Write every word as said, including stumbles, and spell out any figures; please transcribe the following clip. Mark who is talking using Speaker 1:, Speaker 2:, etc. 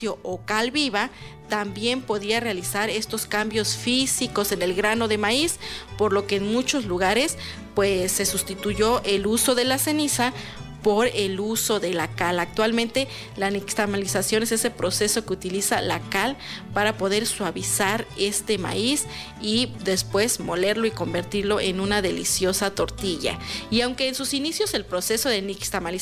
Speaker 1: o cal viva, también podía realizar estos cambios físicos en el grano de maíz, por lo que en muchos lugares pues se sustituyó el uso de la ceniza por el uso de la cal. Actualmente la nixtamalización es ese proceso que utiliza la cal para poder suavizar este maíz y después molerlo y convertirlo en una deliciosa tortilla. Y aunque en sus inicios el proceso de nixtamalización